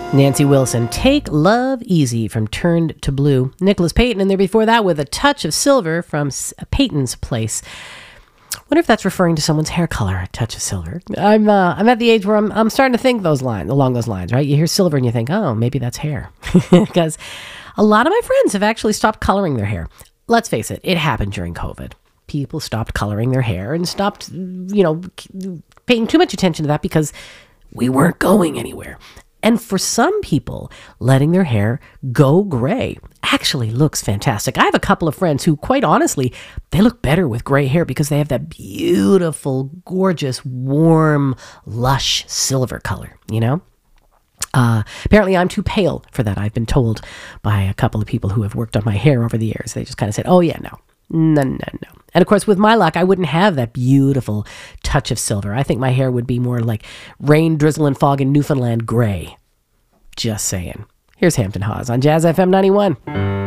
Nancy Wilson, Take Love Easy from Turned to Blue. Nicholas Payton, and there before that with A Touch of Silver from Payton's Place. Wonder if that's referring to someone's hair color, A Touch of Silver. I'm at the age where I'm starting to think along those lines, right? You hear silver and you think, oh, maybe that's hair. Because a lot of my friends have actually stopped coloring their hair. Let's face it happened during COVID. People stopped coloring their hair and stopped, paying too much attention to that because we weren't going anywhere. And for some people, letting their hair go gray actually looks fantastic. I have a couple of friends who, quite honestly, they look better with gray hair because they have that beautiful, gorgeous, warm, lush silver color, Apparently, I'm too pale for that. I've been told by a couple of people who have worked on my hair over the years. They just kind of said, oh, yeah, no. And of course, with my luck, I wouldn't have that beautiful touch of silver. I think my hair would be more like rain, drizzle, and fog in Newfoundland gray. Just saying. Here's Hampton Hawes on Jazz FM 91.